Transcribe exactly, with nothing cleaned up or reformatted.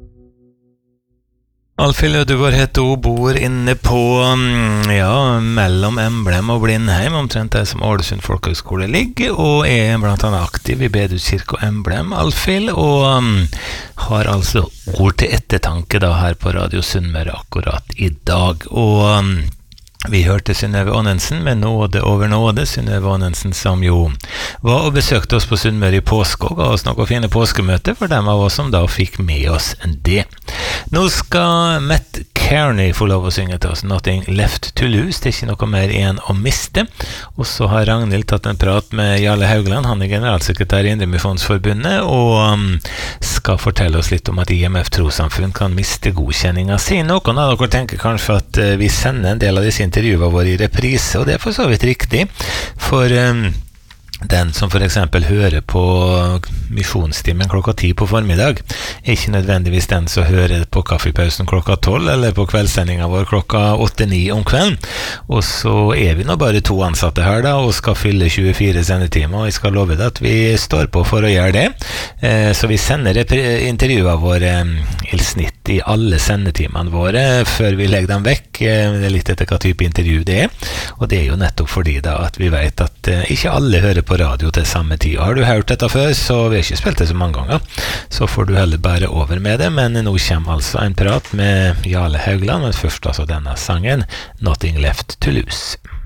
Alfhild Ødegaard og bor inne på, ja, mellom Emblem og Blindheim, omtrent der som Ålesund Folkehøgskole ligger, og er blant annet aktiv i Bedehuskirke og Emblem, Alfhild, og um, har altså ord til ettertanke da her på Radio Sunnmøre akkurat i dag, og um, vi hørte Synnøve Aanensen med Nåde over nåde, Synnøve Aanensen som jo var og besøkte oss på Sunnmøre i påske og ga oss noen fine påskemøter for dem av oss som da fikk med oss det. Nå skal Matt Kearney få lov å synge til oss Nothing Left to Lose, det er ikke noe mer igjen å miste, og så har Ragnhild tatt en prat med Jarle Haugland, han er generalsekretær i Indremisjonsforbundet, og um, skal fortelle oss litt om at I M F Trossamfunn kan miste godkjenninga si. Noen av dere tenker kanskje at uh, vi sender en del av disse intervjuene våre i reprise, og det er for så vidt riktig, for um, den som for eksempel hører på misjonstimen klokka ti på formiddag, er ikke nødvendigvis den som hører på kaffepausen klokka tolv, eller på kveldssendingen vår klokka åtte ni om kvelden. Og så er vi nå bare to ansatte her da, og skal fylle tjuefire sendetimer, og jeg skal love deg at vi står på for å gjøre det. Eh, så vi sender intervjuene våre i snitt i alle sendetimene våre, før vi legger dem vekk. Det er litt etter hva type intervju det er, og det er jo nettopp fordi da at vi vet at eh, ikke alle hører på radio til samme tid. Har du hørt dette før, så vi har ikke spilt det så mange ganger, så får du heller bare over med det, men nå kommer altså en prat med Jarle Haugland, men først altså denne sangen Nothing Left to Lose.